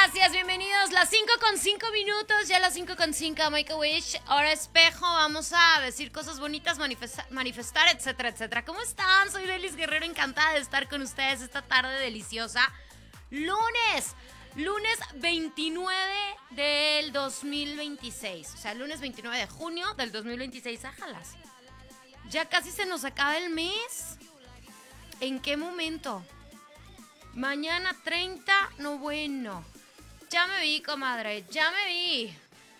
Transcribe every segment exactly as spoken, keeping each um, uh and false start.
Gracias, bienvenidos. Las cinco con cinco minutos, ya las cinco con cinco, Make a Wish. Ahora espejo, vamos a decir cosas bonitas, manifestar, manifestar, etcétera, etcétera. ¿Cómo están? Soy Delis Guerrero, encantada de estar con ustedes esta tarde deliciosa. Lunes, lunes veintinueve del dos mil veintiséis. O sea, lunes veintinueve de junio del dos mil veintiséis. Ájalas. Ya casi se nos acaba el mes. ¿En qué momento? Mañana treinta, no bueno. Ya me vi, comadre, ya me vi.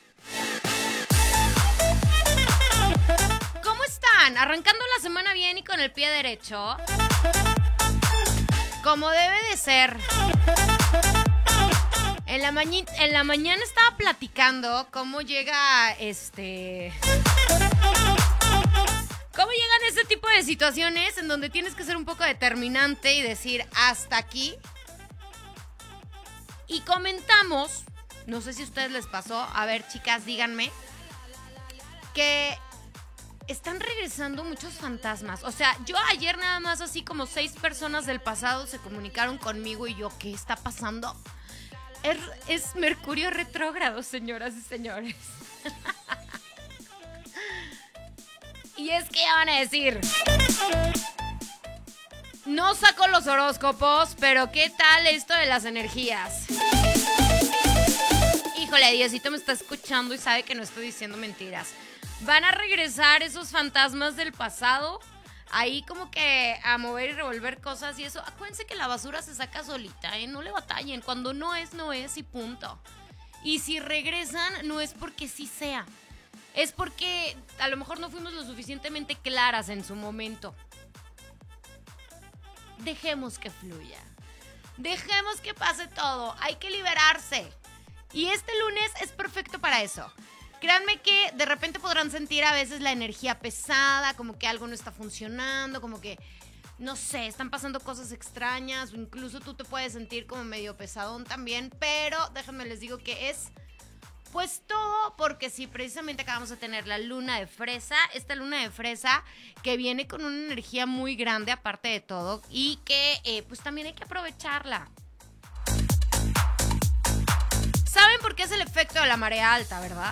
¿Cómo están? ¿Arrancando la semana bien y con el pie derecho? Como debe de ser. En la, mañi- en la mañana estaba platicando cómo llega este... ¿Cómo llegan este tipo de situaciones en donde tienes que ser un poco determinante y decir hasta aquí? Y comentamos, no sé si a ustedes les pasó, a ver, chicas, díganme, que están regresando muchos fantasmas. O sea, yo ayer nada más así como seis personas del pasado se comunicaron conmigo y yo, ¿qué está pasando? Es, es Mercurio retrógrado, señoras y señores. Y es que ya van a decir, no saco los horóscopos, pero ¿qué tal esto de las energías? Híjole, Diosito me está escuchando y sabe que no estoy diciendo mentiras. Van a regresar esos fantasmas del pasado, ahí como que a mover y revolver cosas y eso. Acuérdense que la basura se saca solita, ¿eh? No le batallen, cuando no es, no es y punto. Y si regresan, no es porque sí sea. Es porque a lo mejor no fuimos lo suficientemente claras en su momento. Dejemos que fluya. Dejemos que pase todo. Hay que liberarse. Y este lunes es perfecto para eso. Créanme que de repente podrán sentir a veces la energía pesada, como que algo no está funcionando, como que, no sé, están pasando cosas extrañas, o incluso tú te puedes sentir como medio pesadón también, pero déjenme les digo que es... Pues todo porque sí, precisamente acabamos de tener la luna de fresa, esta luna de fresa que viene con una energía muy grande aparte de todo y que eh, pues también hay que aprovecharla. ¿Saben por qué es el efecto de la marea alta, verdad?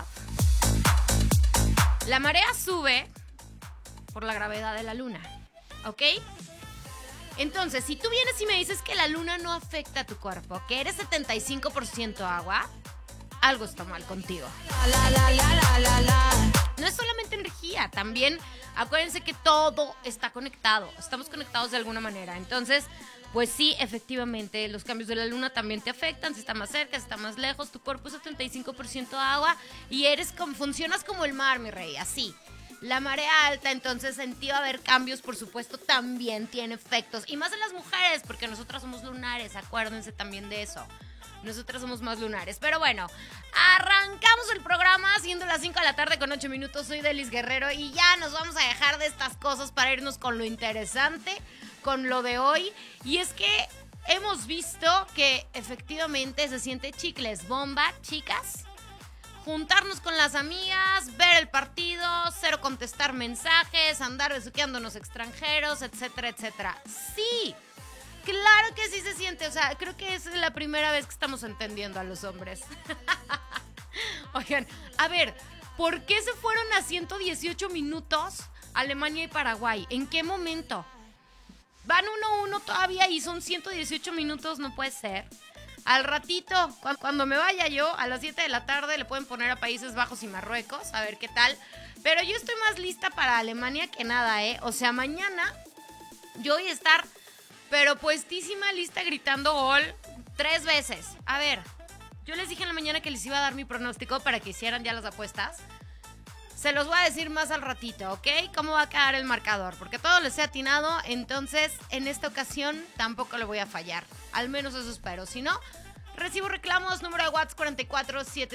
La marea sube por la gravedad de la luna, ¿ok? Entonces, si tú vienes y me dices que la luna no afecta a tu cuerpo, que eres setenta y cinco por ciento agua, algo está mal contigo. La, la, la, la, la, la. No es solamente energía, también acuérdense que todo está conectado. Estamos conectados de alguna manera. Entonces, pues sí, efectivamente, los cambios de la luna también te afectan. Si está más cerca, si está más lejos, tu cuerpo es setenta y cinco por ciento agua y eres como, funcionas como el mar, mi rey, así. La marea alta, entonces en ti va a haber cambios, por supuesto, también tiene efectos. Y más en las mujeres, porque nosotras somos lunares, acuérdense también de eso. Nosotras somos más lunares. Pero bueno, arrancamos el programa siendo las cinco de la tarde con ocho minutos. Soy Delis Guerrero y ya nos vamos a dejar de estas cosas para irnos con lo interesante, con lo de hoy. Y es que hemos visto que efectivamente se siente chicles bomba, chicas. Juntarnos con las amigas, ver el partido, cero contestar mensajes, andar besuqueándonos extranjeros, etcétera, etcétera. Sí. Claro que sí se siente, o sea, creo que es la primera vez que estamos entendiendo a los hombres. Oigan, a ver, ¿por qué se fueron a ciento dieciocho minutos Alemania y Paraguay? ¿En qué momento? Van uno a uno todavía y son ciento dieciocho minutos, no puede ser. Al ratito, cuando me vaya yo, a las siete de la tarde le pueden poner a Países Bajos y Marruecos, a ver qué tal. Pero yo estoy más lista para Alemania que nada, ¿eh? O sea, mañana yo voy a estar... pero puestísima, lista, gritando gol tres veces. A ver, yo les dije en la mañana que les iba a dar mi pronóstico para que hicieran ya las apuestas. Se los voy a decir más al ratito, ¿ok? ¿Cómo va a quedar el marcador? Porque todo les he atinado, entonces en esta ocasión tampoco le voy a fallar. Al menos eso espero. Si no, recibo reclamos, número de WhatsApp cuatro cuatro siete